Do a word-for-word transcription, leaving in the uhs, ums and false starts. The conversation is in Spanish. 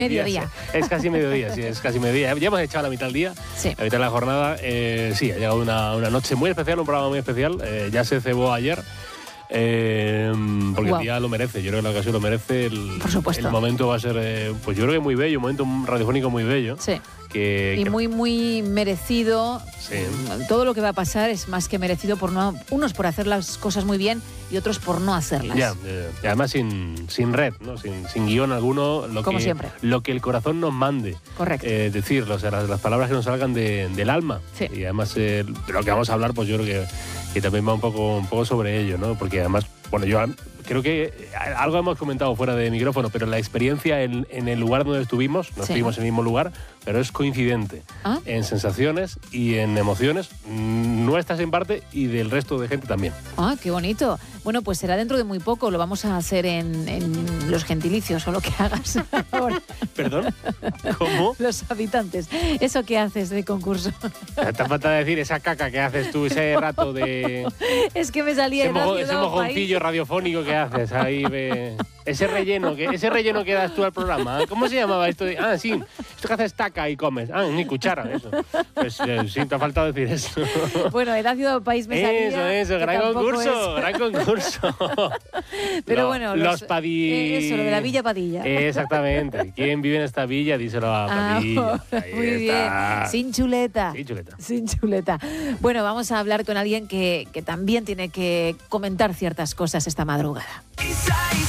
Mediodía. Es casi mediodía, sí, es casi mediodía. Ya hemos echado la mitad del día, Sí. la mitad de la jornada. Eh, sí, ha llegado una, una noche muy especial, un programa muy especial. Eh, ya se cebó ayer, eh, porque Wow. el día lo merece. Yo creo que la ocasión lo merece. El, Por supuesto. El momento va a ser, eh, pues yo creo que muy bello, un momento radiofónico muy bello. Sí. Que, Y que- muy, muy merecido. Sí. Todo lo que va a pasar es más que merecido por no, unos por hacer las cosas muy bien y otros por no hacerlas. Ya, eh, y además sin, sin red, ¿no? sin, sin guión alguno, lo Como que, siempre. lo que el corazón nos mande. Correcto. Eh, decirlo, o sea, las, las palabras que nos salgan de- del alma. Sí. Y además, eh, de lo que vamos a hablar, pues yo creo que, que también va un poco, un poco sobre ello, ¿no? Porque además, bueno, yo creo que algo hemos comentado fuera de micrófono, pero la experiencia en, en el lugar donde estuvimos, no Sí. estuvimos en el mismo lugar, pero es coincidente ¿Ah? en sensaciones y en emociones mm, nuestras en parte y del resto de gente también. Ah, qué bonito. Bueno, pues será dentro de muy poco. Lo vamos a hacer en, en los gentilicios o lo que hagas ahora. ¿Perdón? ¿Cómo? Los habitantes. Eso que haces de concurso. Te falta decir esa caca que haces tú, ese rato de... Es que me salía Ese, en mojo- Radio ese País. mojoncillo radiofónico que haces ahí, ve- ese relleno que ese relleno que das tú al programa. ¿Cómo se llamaba esto? de- Ah, sí, esto que haces taca y comes. Ah, ni cuchara, eso. Pues eh, sí, te ha faltado decir eso. Bueno, en Radio País me salía. Eso, eso, que gran tampoco concurso, es. gran concurso. Pero Lo- bueno, los, Padilla. eh, Eso, lo de la Villa Padilla. Exactamente. ¿Quién vive en esta villa? Díselo a Ah, Padilla. Ahí muy está. bien. Sin chuleta. Sí, chuleta. Sin chuleta. Bueno, vamos a hablar con alguien que, que también tiene que comentar ciertas cosas esta madrugada.